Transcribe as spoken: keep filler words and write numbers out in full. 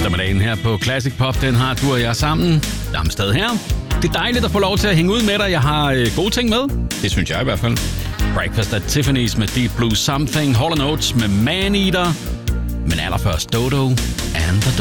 Eftermiddagen her på Classic Pop, den har du og jeg sammen. Damsted her. Det er dejligt at få lov til at hænge ud med dig. Jeg har øh, gode ting med. Det synes jeg i hvert fald. Breakfast at Tiffany's med Deep Blue Something. Hall and Oates med Man Eater. Men allerførst Dodo and the